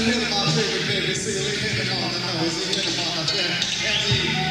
hit my favorite baby. See, hit him on the nose. He hit him on the head.